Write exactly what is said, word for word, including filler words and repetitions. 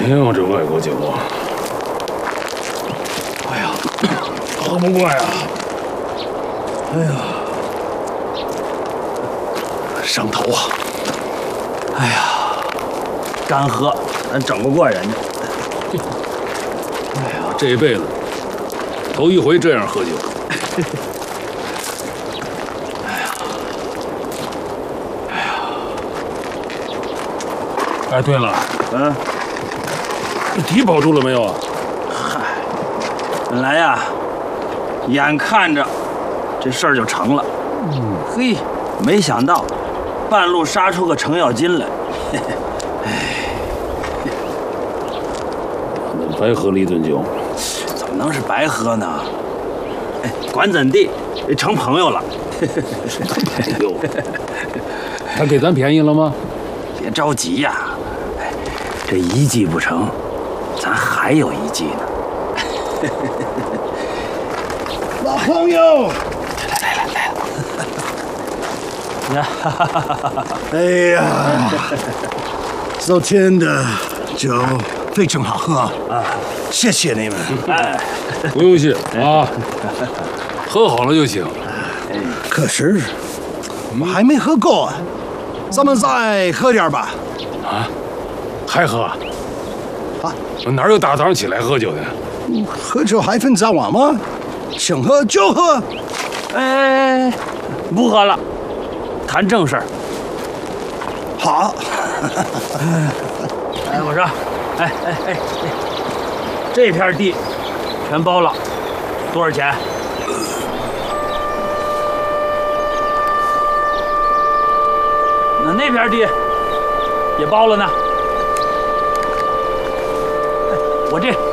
呀，这外国酒啊！哎呀，喝不惯呀！哎呀，上头啊！ 哎呀，干喝，咱整不过人家。 哎呀，这辈子头一回这样喝酒。哎呀，哎呀！哎，对了， 嗯， 这题保住了没有啊？ 嗨，本来呀，眼看着这事儿就成了。嗯，嘿，没想到半路杀出个程咬金来。 那白喝了一顿酒。 怎么能是白喝呢？哎，管怎地，成朋友了。 哎呦，他给咱便宜了吗？ 别着急呀，哎，这一计不成，咱还有一计呢。 老朋友， 来来来来了。 哎呀，昨天的酒非常好喝啊，谢谢你们。 哎， 不用谢啊，喝好了就行。 可是我还没喝够啊，咱们再喝点吧。 啊，还喝？ 啊， 哪有大早上起来喝酒的？ 喝酒还分早晚吗？想喝就喝。 哎，不喝了，谈正事儿。 好。 哎，我说，哎哎哎哎，这片地全包了，多少钱？那那片地也包了呢。哎我这